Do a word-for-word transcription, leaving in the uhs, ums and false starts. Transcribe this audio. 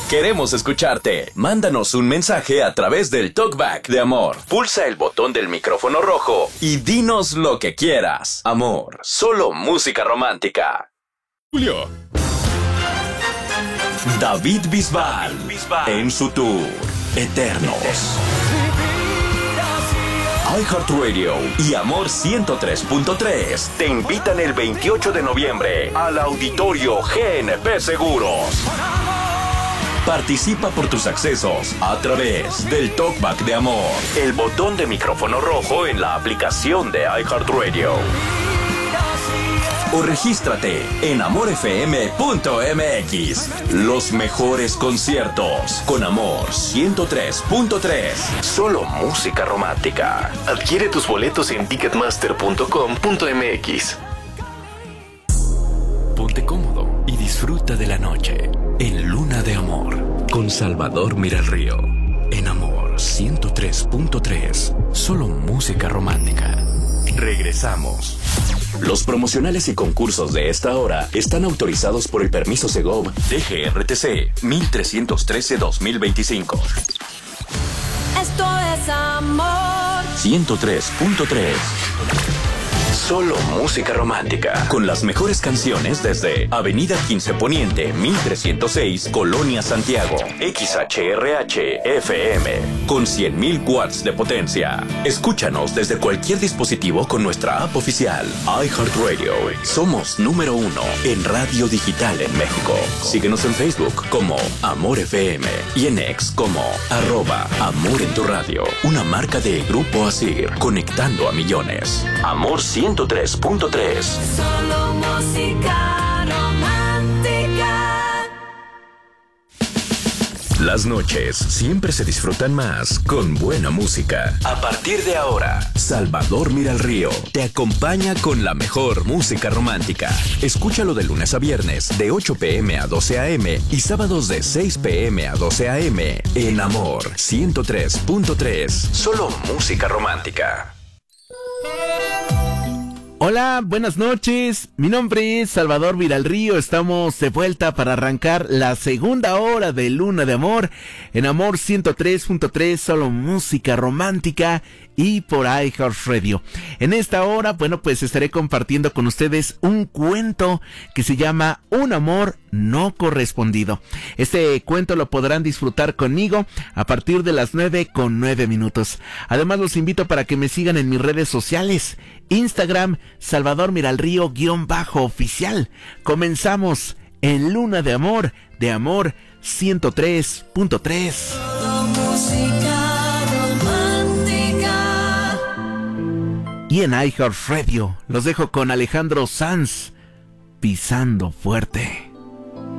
Queremos escucharte. Mándanos un mensaje a través del Talkback de Amor. Pulsa el botón del micrófono rojo y dinos lo que quieras. Amor, solo música romántica. Julio. David Bisbal, en su tour Eternos. iHeartRadio y Amor ciento tres punto tres te invitan el veintiocho de noviembre al Auditorio G N P Seguros. Participa por tus accesos a través del Talkback de Amor, el botón de micrófono rojo en la aplicación de iHeartRadio. O regístrate en amor f m punto m x. Los mejores conciertos con Amor ciento tres punto tres. Solo música romántica. Adquiere tus boletos en ticketmaster punto com punto m x. Ponte cómodo y disfruta de la noche en Luna de Amor con Salvador Miralrío. En Amor ciento tres punto tres. Solo música romántica. Regresamos. Los promocionales y concursos de esta hora están autorizados por el permiso Segov D G R T C mil trescientos trece dos mil veinticinco. Esto es Amor ciento tres punto tres. Solo música romántica. Con las mejores canciones desde Avenida quince Poniente, mil trescientos seis, Colonia Santiago. X H R H F M. Con cien mil watts de potencia. Escúchanos desde cualquier dispositivo con nuestra app oficial. iHeartRadio. Somos número uno en radio digital en México. Síguenos en Facebook como Amor F M y en X como arroba Amor en tu radio. Una marca de Grupo Asir, conectando a millones. Amor ciento tres punto tres. Solo música romántica. Las noches siempre se disfrutan más con buena música. A partir de ahora, Salvador Miralrío te acompaña con la mejor música romántica. Escúchalo de lunes a viernes de ocho pm a doce am y sábados de seis pm a doce am en Amor ciento tres punto tres. Solo música romántica. Hola, buenas noches. Mi nombre es Salvador Miralrío. Estamos de vuelta para arrancar la segunda hora de Luna de Amor en Amor ciento tres punto tres, solo música romántica y por iHeartRadio. En esta hora, bueno, pues estaré compartiendo con ustedes un cuento que se llama Un amor no correspondido. Este cuento lo podrán disfrutar conmigo a partir de las nueve con nueve minutos. Además, los invito para que me sigan en mis redes sociales. Instagram, Salvador Miralrío guión bajo oficial. Comenzamos en Luna de Amor, de Amor ciento tres punto tres. Música romántica. Y en iHeartRadio los dejo con Alejandro Sanz, Pisando Fuerte.